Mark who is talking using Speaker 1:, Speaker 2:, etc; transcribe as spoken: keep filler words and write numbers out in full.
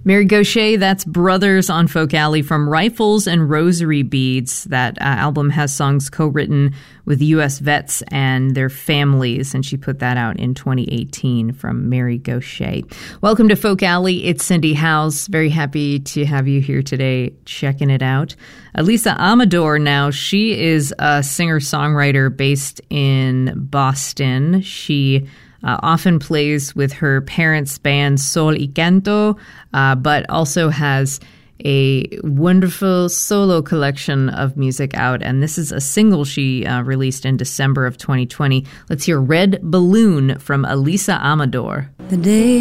Speaker 1: Mary Gauthier, that's Brothers on Folk Alley from Rifles and Rosary Beads. That uh, album has songs co-written with U S vets and their families, and she put that out in twenty eighteen from Mary Gauthier. Welcome to Folk Alley. It's Cindy Howes. Very happy to have you here today checking it out. Elisa Amador now, she is a singer-songwriter based in Boston. She Uh, often plays with her parents' band Sol y Canto, uh, but also has a wonderful solo collection of music out. And this is a single she uh, released in December of twenty twenty. Let's hear Red Balloon from Elisa Amador.
Speaker 2: The day